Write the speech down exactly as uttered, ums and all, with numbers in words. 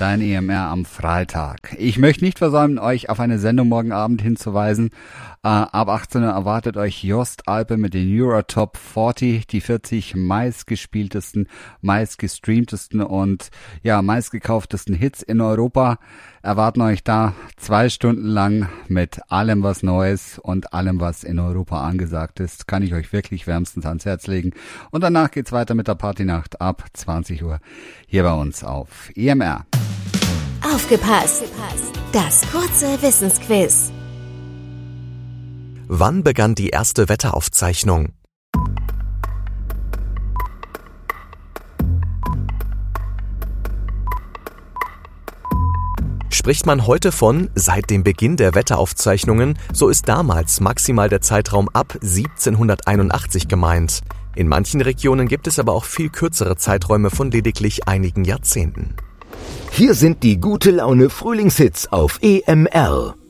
dein E M R am Freitag. Ich möchte nicht versäumen, euch auf eine Sendung morgen Abend hinzuweisen. Äh, ab achtzehn Uhr erwartet euch Jost Alpe mit den Eurotop vierzig, die vierzig meistgespieltesten, meistgestreamtesten und ja meistgekauftesten Hits in Europa. Erwarten euch da zwei Stunden lang mit allem, was Neues und allem, was in Europa angesagt ist. Kann ich euch wirklich wärmstens ans Herz legen. Und danach geht's weiter mit der Partynacht ab zwanzig Uhr hier bei uns auf E M R. Aufgepasst! Das kurze Wissensquiz. Wann begann die erste Wetteraufzeichnung? Spricht man heute von seit dem Beginn der Wetteraufzeichnungen, so ist damals maximal der Zeitraum ab siebzehnhunderteinundachtzig gemeint. In manchen Regionen gibt es aber auch viel kürzere Zeiträume von lediglich einigen Jahrzehnten. Hier sind die gute Laune Frühlingshits auf E M R.